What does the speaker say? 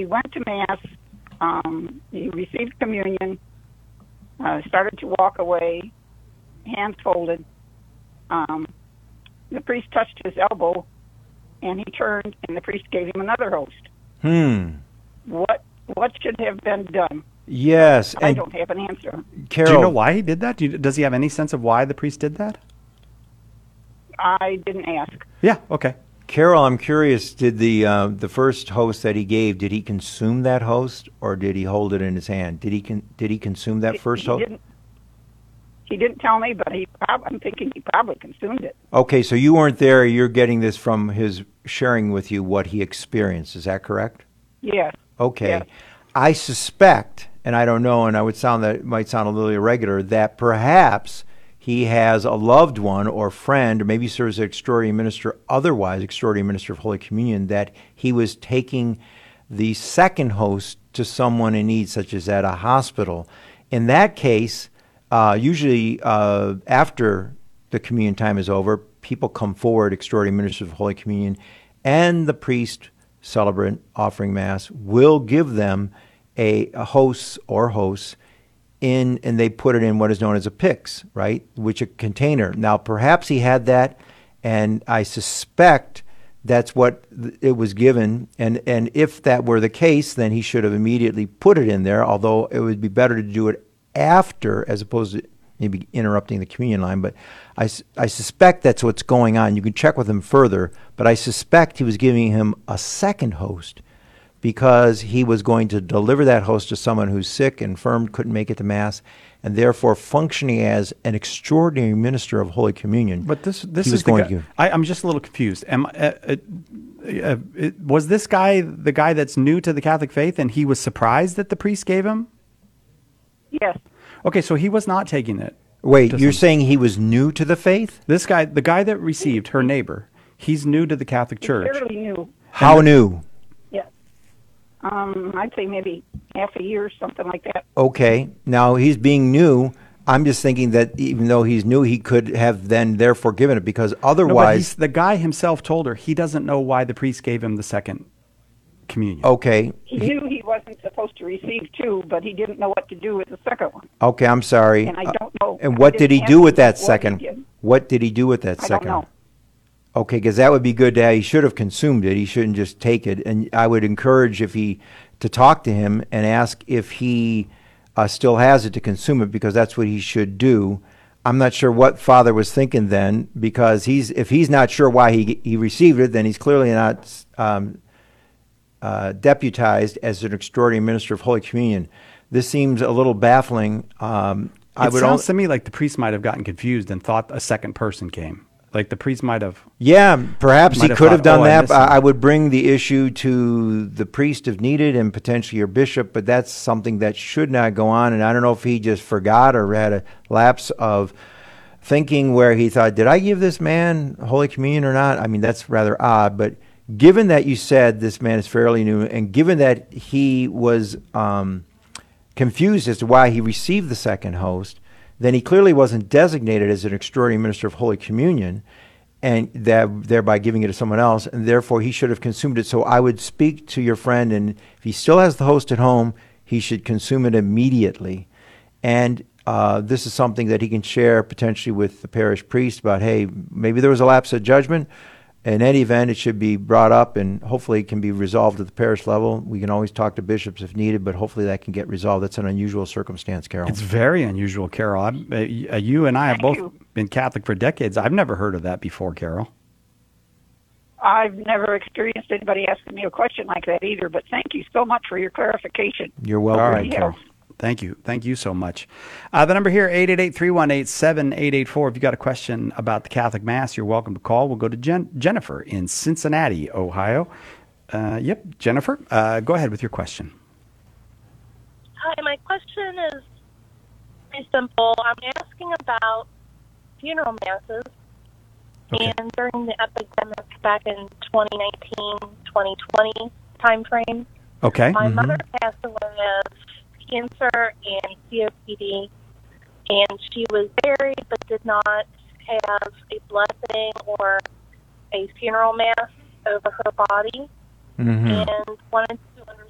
he went to Mass. He received communion, started to walk away, hands folded. The priest touched his elbow, and he turned, and the priest gave him another host. What should have been done? Yes. I don't have an answer. Carol, do you know why he did that? Does he have any sense of why the priest did that? I didn't ask. Yeah, okay. Carol, I'm curious, did the first host that he gave, did he consume that host, or did he hold it in his hand? Did he consume that first host? He didn't tell me, but I'm thinking he probably consumed it. Okay, so you weren't there. You're getting this from his sharing with you what he experienced. Is that correct? Yes. Okay. Yes. I suspect, and I don't know, and it might sound a little irregular, that perhaps he has a loved one or friend, or maybe serves as extraordinary minister, otherwise extraordinary minister of Holy Communion, that he was taking the second host to someone in need, such as at a hospital. In that case, usually after the communion time is over, people come forward, extraordinary ministers of Holy Communion, and the priest, celebrant, offering Mass, will give them a host or hosts and they put it in what is known as a pyx, right, which a container. Now, perhaps he had that, and I suspect that's what it was given. And if that were the case, then he should have immediately put it in there, although it would be better to do it after as opposed to maybe interrupting the communion line. But I suspect that's what's going on. You can check with him further, but I suspect he was giving him a second host because he was going to deliver that host to someone who's sick, infirm, couldn't make it to Mass, and therefore functioning as an extraordinary minister of Holy Communion. But this is the guy. I'm just a little confused. Was this guy the guy that's new to the Catholic faith, and he was surprised that the priest gave him? Yes. Okay, so he was not taking it. Wait, you're saying he was new to the faith? This guy, the guy that received her neighbor, he's new to the Catholic Church. Fairly new. How new? Yes. I'd say maybe half a year, something like that. Okay. Now, he's being new. I'm just thinking that even though he's new, he could have then therefore given it, because otherwise... the guy himself told her he doesn't know why the priest gave him the second communion. Okay. He knew he wasn't supposed to receive two, but he didn't know what to do with the second one. Okay, I'm sorry. And I don't know. And what did he do with that second? What did he do with that second? I don't know. Okay, because that would be good to have. He should have consumed it. He shouldn't just take it. And I would encourage to talk to him and ask if he still has it to consume it, because that's what he should do. I'm not sure what Father was thinking then, because if he's not sure why he received it, then he's clearly not deputized as an extraordinary minister of Holy Communion. This seems a little baffling. It sounds to me like the priest might have gotten confused and thought a second person came. Like the priest might have. Yeah, perhaps he could have done that. I I would bring the issue to the priest if needed, and potentially your bishop, but that's something that should not go on. And I don't know if he just forgot or had a lapse of thinking where he thought, did I give this man Holy Communion or not? I mean, that's rather odd, but given that you said this man is fairly new, and given that he was confused as to why he received the second host, then he clearly wasn't designated as an extraordinary minister of Holy Communion, and thereby giving it to someone else, and therefore he should have consumed it. So I would speak to your friend, and if he still has the host at home, he should consume it immediately. And this is something that he can share potentially with the parish priest about, hey, maybe there was a lapse of judgment. In any event, it should be brought up, and hopefully it can be resolved at the parish level. We can always talk to bishops if needed, but hopefully that can get resolved. That's an unusual circumstance, Carol. It's very unusual, Carol. You and I have both been Catholic for decades. I've never heard of that before, Carol. I've never experienced anybody asking me a question like that either, but thank you so much for your clarification. You're welcome. All right, Carol. Thank you. Thank you so much. The number here, 888-318-7884. If you got a question about the Catholic Mass, you're welcome to call. We'll go to Jennifer in Cincinnati, Ohio. Jennifer, go ahead with your question. Hi, my question is pretty simple. I'm asking about funeral masses. Okay. And during the epidemic back in 2019-2020 timeframe, okay. My mother passed away of cancer and COPD, and she was buried but did not have a blessing or a funeral mass over her body, and wanted